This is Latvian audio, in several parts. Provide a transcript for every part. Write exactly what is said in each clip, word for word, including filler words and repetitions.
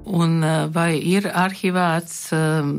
Un vai ir arhivēts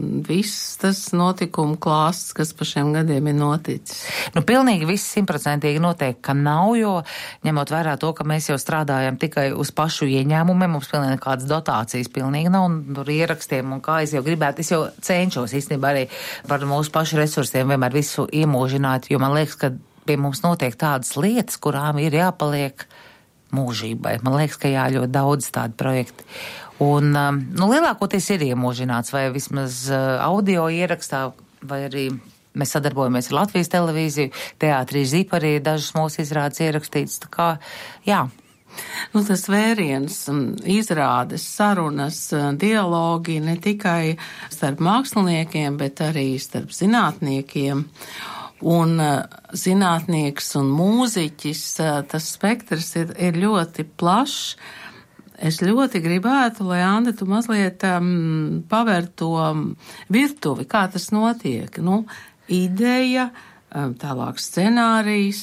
viss tas notikumu klāsts, kas pa šiem gadiem ir noticis? Nu, pilnīgi viss simtprocentīgi noteikti, ka nav, jo ņemot vērā to, ka mēs jau strādājam tikai uz pašu ieņēmumiem, mums pilnīgi nekādas dotācijas pilnīgi nav, un tur ierakstiem, un kā es jau gribētu, es jau cenšos īstenībā arī par mūsu pašu resursiem vienmēr visu iemūžināt, jo man liekas, ka pie mums notiek tādas lietas, kurām ir jāpaliek mūžībai. Man liekas, ka jā, ļoti daudz tādu projektu. Un, nu, lielākoties ir iemūžināts, vai vismaz audio ierakstā, vai arī mēs sadarbojamies ar Latvijas televīziju, teātrī Ziparī, dažas mūsu izrādes ierakstītas, tā kā, jā. Nu, tas vēriens, izrādes, sarunas, dialogi ne tikai starp māksliniekiem, bet arī starp zinātniekiem. Un zinātnieks un mūziķis, tas spektrs ir, ir ļoti plašs. Es ļoti gribētu, lai, Andi, tu mazliet um, paver to virtuvi, kā tas notiek. Nu, ideja, um, tālāk scenārijs,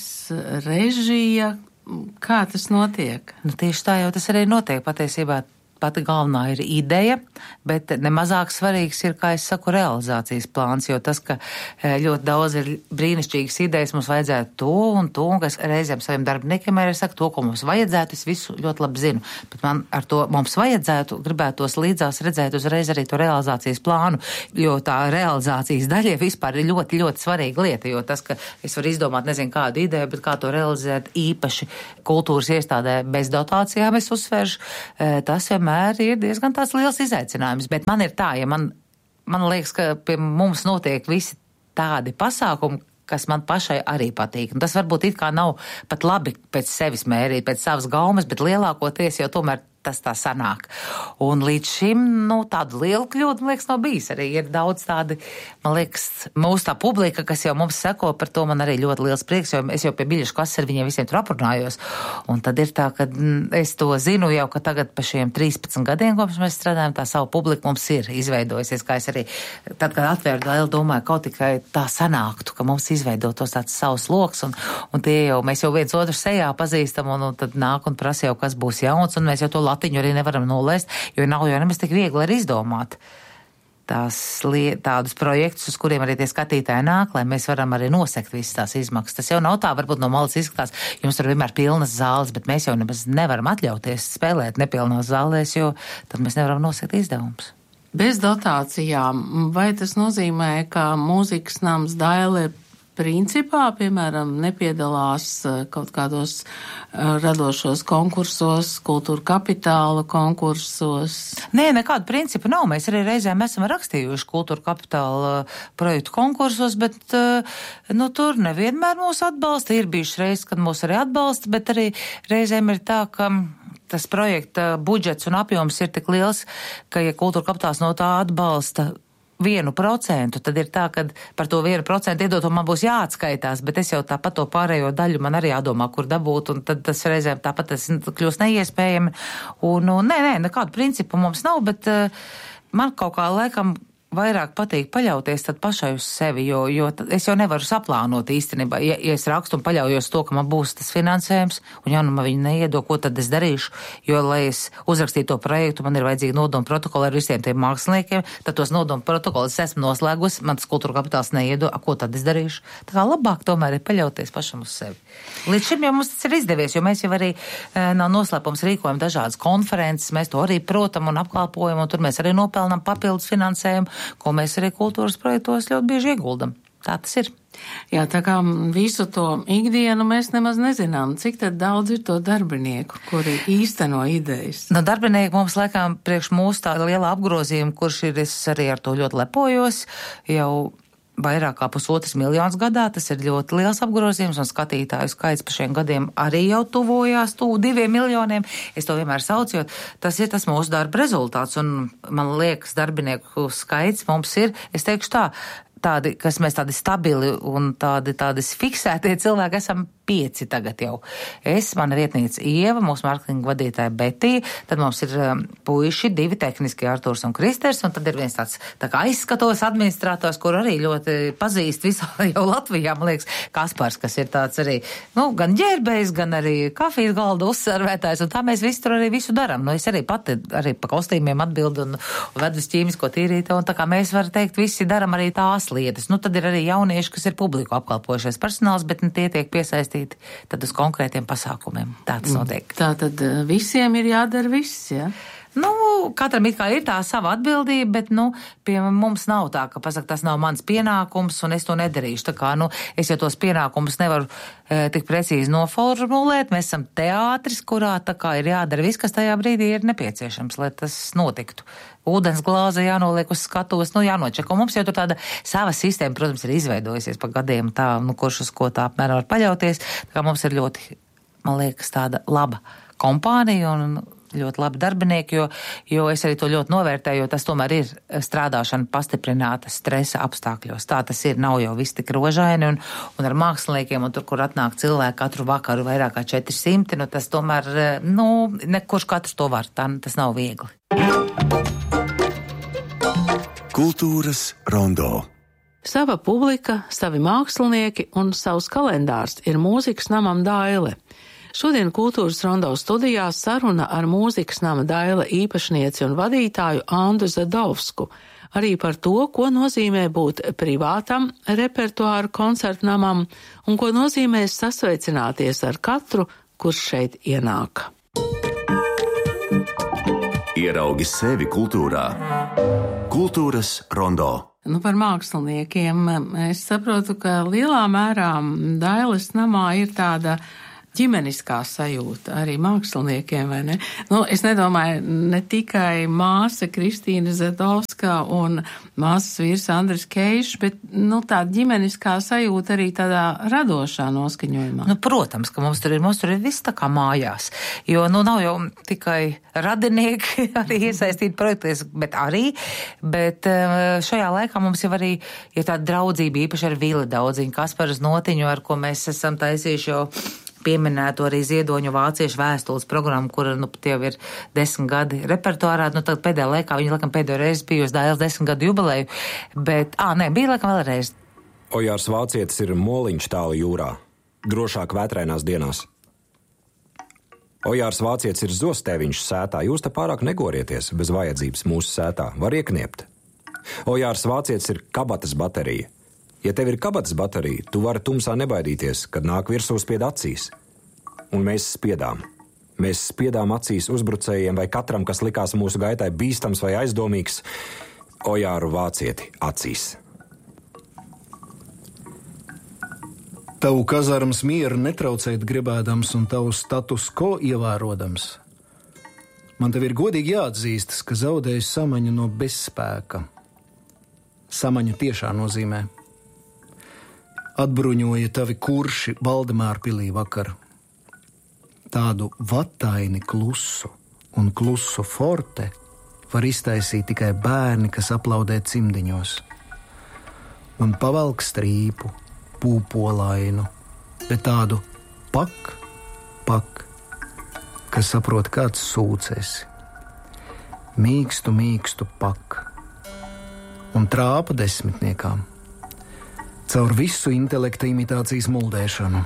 režija, kā tas notiek? Nu, tieši tā jau tas arī notiek patiesībā. Pati galvenā ir ideja, bet nemazāk svarīgs ir, kā es saku, realizācijas plāns, jo tas, ka ļoti daudz ir brīnišķīgas idejas, mums vajadzētu to un to, un kas reizēm saviem darbiniekiem arī saka, to, ko mums vajadzētu, es visu ļoti labi zinu, bet man ar to mums vajadzētu, gribētos līdzās redzēt uzreiz arī to realizācijas plānu, jo tā realizācijas daļa vispār ir ļoti, ļoti svarīga lieta, jo tas, ka es varu izdomāt, nezinu, kādu ideju, bet kā to realizēt īpaši kultūras iestādē bez dotācijām, es uzsveršu, tas vienmēr Mēr ir diezgan tāds liels izaicinājums, bet man ir tā, ja man, man liekas, ka pie mums notiek visi tādi pasākumi, kas man pašai arī patīk. Un tas varbūt it kā nav pat labi pēc sevis mērīt, pēc savas gaumes, bet lielākoties jau tomēr tas tā sanāk. Un līdz šim, nu, tādu lielu kļūdu, man liekas, nav bijis. Arī ir daudz tādi, man liekas, mūsu tā publika, kas jau mums seko, par to man arī ļoti liels prieks, jo es jau pie biļešu kases ar viņiem visiem tur aprunājos. Un tad ir tā, ka es to zinu jau, ka tagad pa šiem trīspadsmit gadiem, kopš mēs strādājam, tā savu publiku mums ir izveidojusies, kā es arī, tad, kad atvēru dēlu, domāju, kaut tikai tā sanāktu, ka mums izveidotos tāds savs loks, un, un tie jau, mēs jau viens otru sejā pazīstam, un, un tad nāk un prasa jau, kas būs jauns, un mēs jau to latiņu arī nevaram nolēst, jo nav jau nemaz tik viegli arī izdomāt tās, tādus projektus, uz kuriem arī tie skatītāji nāk, lai mēs varam arī nosekt visas tās izmaksas. Tas jau nav tā, varbūt no malas izskatās, jums tur vienmēr pilnas zāles, bet mēs jau nemaz nevaram atļauties spēlēt nepilnās zālēs, jo tad mēs nevaram nosekt izdevumus. Bez dotācijām, vai tas nozīmē, ka mūzikas nams Daile principā, piemēram, nepiedalās kaut kādos radošos konkursos, kultūra kapitāla konkursos? Nē, nekādu principu nav. Mēs arī reizēm esam rakstījuši kultūra kapitāla projektu konkursos, bet nu, tur nevienmēr mūs atbalsta. Ir bijuši reizes, kad mūs arī atbalsta, bet arī reizēm ir tā, ka tas projekta budžets un apjoms ir tik liels, ka, ja kultūra kapitāls no tā atbalsta vienu procentu, tad ir tā, ka par to vienu procentu iedoto man būs jāatskaitās, bet es jau tāpat to pārējo daļu man arī jādomā, kur dabūt, un tad tas reizēm tāpat tas kļūst neiespējami. Un, un nē, nē, nekādu principu mums nav, bet uh, man kaut kā laikam vairāk patīk paļauties tad pašai uz sevi, jo, jo es jau nevaru saplānot īstenībā. Ja, ja es rakstu un paļaujos to, ka man būs tas finansējums, un ja nu man viņi neiedod, ko tad es darīšu, jo, lai es uzrakstītu to projektu, man ir vajadzīgi nodoma protokoli ar visiem tiem māksliniekiem, tad tos nodoma protokolus esmu noslēgus, man tas kultūra kapitāls neiedod, ko tad es darīšu. Tā kā labāk tomēr ir paļauties pašam uz sevi. Līdz šim jau mums tas ir izdevies, jo mēs jau arī nav noslēpums rīkojam dažādas konferences, mēs to arī protam un apkalpojam, un tur mēs arī nopelnam papildus finansējumu, ko mēs arī kultūras projektos ļoti bieži ieguldam. Tā tas ir. Jā, tā kā visu to ikdienu mēs nemaz nezinām, cik tad daudz ir to darbinieku, kuri īsteno idejas. No darbinieku mums laikam priekš mūsu tā liela apgrozījuma, kurš ir, es arī ar to ļoti lepojos, jau vairāk kā pusotras miljonus gadā, tas ir ļoti liels apgrozījums, un skatītāju skaits pa šiem gadiem arī jau tuvojās tuvu diviem miljoniem. Es to vienmēr saucu, jo tas ir tas mūsu darba rezultāts, un man liekas, darbinieku skaits mums ir, es teikšu tā, tādi, kas mēs tādi stabili un tādi, tādi fiksētie cilvēki esam pieci tagad jau. Es, mana vietnīca Ieva, mūsu mārketinga vadītāja Betija, tad mums ir um, puiši, divi tehniski Artūrs un Kristers, un tad ir viens tāds tā kā aizskatos administrators, kur arī ļoti pazīst visā jau Latvijā, man liekas, Kaspars, kas ir tāds arī, nu, gan ģērbējs, gan arī kafijas galda uzsarvētājs, un tā mēs visi tur arī visu daram. Nu, es arī pati arī pa kostīmiem atbildu un, un vedu uz ķīmisko tīrīti, un tā kā mēs var teikt, visi daram arī tās lietas. Nu, tad ir arī jaunieši, kas ir publiku apkalpojušies personāls, bet nu, tie tiek piesaistīti tad uz konkrētiem pasākumiem. Tā tas notiek. Tā tad visiem ir jādara viss, ja? Nu, katram it kā ir tā sava atbildība, bet, nu, pie mums nav tā, ka pasaka, tas nav mans pienākums un es to nedarīšu. Tā kā, nu, es jau tos pienākumus nevaru e, tik precīzi noformulēt. Mēs esam teātris, kurā tā kā ir jādara viss, kas tajā brīdī ir nepieciešams, lai tas notiktu. Ūdens glāze jānoliek uz skatuves, nu, jānočeko. Mums jau tur tāda sava sistēma, protams, ir izveidojusies pa gadiem tā, nu, kurš uz ko tā apmēram var paļauties. Tā kā mums ir ļoti, man liekas, tāda laba kompānija un ļoti labi darbinieki, jo, jo es arī to ļoti novērtēju, jo tas tomēr ir strādāšana pastiprināta stresa apstākļos. Tā tas ir, nav jau viss tik rožaini, un, un ar māksliniekiem, un tur, kur atnāk cilvēki katru vakaru vairāk kā četri simti, nu tas tomēr, nu, nekurš katrs to var, tā, tas nav viegli. Kultūras rondo. Sava publika, savi mākslinieki un savs kalendārs ir mūzikas namam Daile. Šodien Kultūras rondo studijā saruna ar mūzikas nama Daile īpašnieci un vadītāju Andu Zadovsku. Arī par to, ko nozīmē būt privātam repertuāru koncertu namam un ko nozīmē sasveicināties ar katru, kurš šeit ienāk. Ieraugi sevi kultūrā. Kultūras rondo. Nu, par māksliniekiem es saprotu, ka lielā mērā Dailes namā ir tāda ģimeniskā sajūta arī māksliniekiem, vai ne? Nu, es nedomāju ne tikai māsa Kristīna Zadovska un māsas vīrs Andris Keišs, bet, nu, tā ģimeniskā sajūta arī tādā radošā noskaņojumā. Nu, protams, ka mums tur ir, mums tur ir viss tā kā mājās, jo, nu, nav jau tikai radinieki arī iesaistīti projektos, bet arī, bet šajā laikā mums jau arī ir tāda draudzība, īpaši ar Vili Daudziņu, Kasparas Notiņu, ar ko mēs esam taisījuši jau pieminētu arī Ziedoņu vāciešu vēstules programmu, kura, nu, tie ir desmit gadi repertuārā, nu, tad pēdējā laikā, viņi, laikam, pēdējo reizi bijusi Dailes desmit gadu jubileju, bet, ā, nē, bija, laikam, vēlreiz. Ojārs Vācietis ir moliņš tālu jūrā, drošāk vētrainās dienās. Ojārs Vācietis ir zostēviņš sētā, jūs te pārāk negorieties bez vajadzības mūsu sētā, var iekniept. Ojārs Vācietis ir kabatas baterija. Ja tev ir kabatas baterija, tu vari tumsā nebaidīties, kad nāk virsū spied acīs. Un mēs spiedām. Mēs spiedām acīs uzbrucējiem vai katram, kas likās mūsu gaitai bīstams vai aizdomīgs, Ojāru Vācieti acīs. Tavu kazarmas mieru netraucēt gribēdams un tavu status quo ievērodams. Man tev ir godīgi jāatzīstas, ka zaudēju samaņu no bezspēka. Samaņu tiešā nozīmē. Atbruņoja tavi kurši Valdemāra pilī vakar. Tādu vataini klusu un klusu forte var iztaisīt tikai bērni, kas aplaudē cimdiņos. Un pavelk strīpu, pūpolainu, bet tādu pak, pak, kas saprot, kāds sūcēsi. Mīkstu, mīkstu pak. Un trāpa desmitniekām. Caur visu intelekta imitācijas muldēšanu.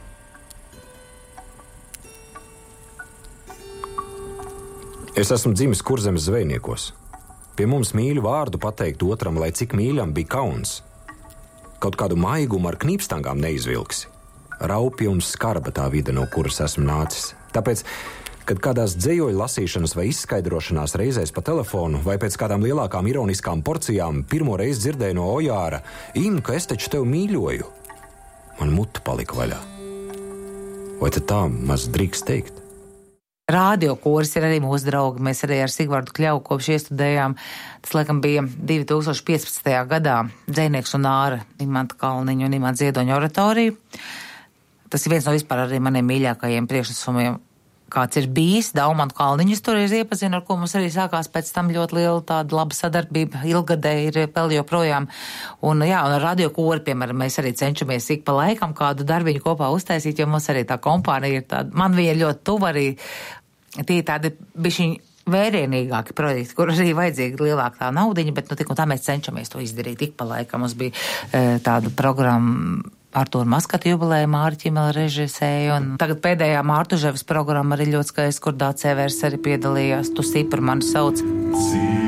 Es esmu dzimis Kurzemes zvejniekos. Pie mums mīļu vārdu pateikt otram, lai cik mīļam bija kauns. Kaut kādu maigumu ar knīpstangām neizvilksi. Raupi un skarba tā vide, no kuras esmu nācis. Tāpēc, kad kādās dzējoļu lasīšanas vai izskaidrošanās reizēs pa telefonu vai pēc kādām lielākām ironiskām porcijām pirmo reizi dzirdēju no Ojāra: Inka, es taču tev mīļoju. Man muta palika vaļā. Vai tad tā maz drīkst teikt? Rādiokoris ir arī mūsu draugi. Mēs arī ar Sigvardu Kļavu kopš iestudējām. Tas, laikam, bija divi tūkstoši piecpadsmitajā gadā Dzejnieks un Āra, Imanta Kalniņa un Imanta Ziedoņa oratorija. Tas ir viens no vispār arī maniem mīļākajiem priekšnesumiem kāds ir bijis. Daumantu Kalniņus toreiz iepazinu, ar ko mums arī sākās pēc tam ļoti liela tāda laba sadarbība. Ilgadēji ir vēl joprojām. Un, jā, un ar radio kori, piemēram, mēs arī cenšamies ik pa laikam kādu darbiņu kopā uztaisīt, jo mums arī tā kompānija ir tāda, man viņa ļoti tuva arī, tie tādi bišķiņi vērienīgāki projekti, kur arī vajadzīga lielāka tā naudiņa, bet nu tik un tā mēs cenšamies to izdarīt ik pa laikam. Mums bija e, tāda programma Artūra Maskata jubileja, Māri Ķimela režisēja, un tagad pēdējā Mārtuževas programma arī ļoti skaisti, kur Dāce Evers arī piedalījās. Tu stipri mani sauc. Cī.